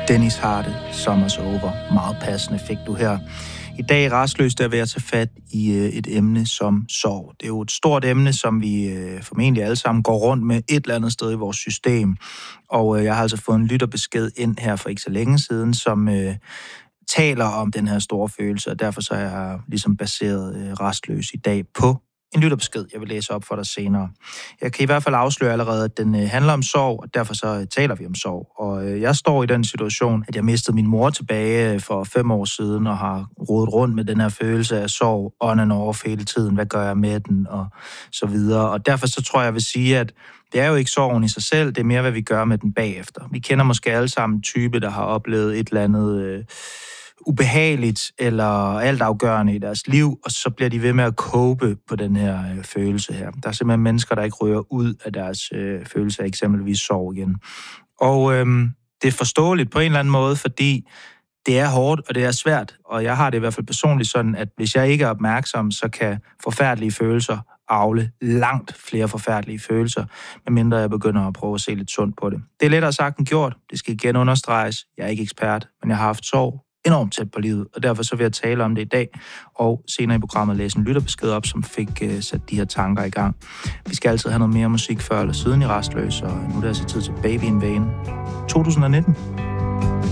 Dennis Harte, Summer's Over. Meget passende fik du her. I dag Rastløs, der vil jeg tage fat i et emne som sorg. Det er jo et stort emne, som vi formentlig alle sammen går rundt med et eller andet sted i vores system. Og jeg har altså fået en lytterbesked ind her for ikke så længe siden, som taler om den her store følelse, og derfor så er jeg ligesom baseret Rastløs i dag på en lytterbesked, jeg vil læse op for dig senere. Jeg kan i hvert fald afsløre allerede, at den handler om sorg, og derfor så taler vi om sorg. Og jeg står i den situation, at jeg mistede min mor tilbage for 5 år siden, og har rodet rundt med den her følelse af sorg on and off hele tiden. Hvad gør jeg med den? Og så videre. Og derfor så tror jeg vil sige, at det er jo ikke sorgen i sig selv, det er mere, hvad vi gør med den bagefter. Vi kender måske alle sammen type, der har oplevet et eller andet ubehageligt eller altafgørende i deres liv, og så bliver de ved med at cope på den her følelse her. Der er simpelthen mennesker, der ikke ryger ud af deres følelse af eksempelvis sorg igen. Og det er forståeligt på en eller anden måde, fordi det er hårdt, og det er svært, og jeg har det i hvert fald personligt sådan, at hvis jeg ikke er opmærksom, så kan forfærdelige følelser avle langt flere forfærdelige følelser, medmindre jeg begynder at prøve at se lidt sundt på det. Det er lettere sagt end gjort. Det skal igen understreges. Jeg er ikke ekspert, men jeg har haft sorg enormt tæt på livet, og derfor så vil jeg tale om det i dag, og senere i programmet læse en lytterbesked op, som fik sat de her tanker i gang. Vi skal altid have noget mere musik før eller siden i Rastløs, og nu er det altså tid til Baby in Vain 2019.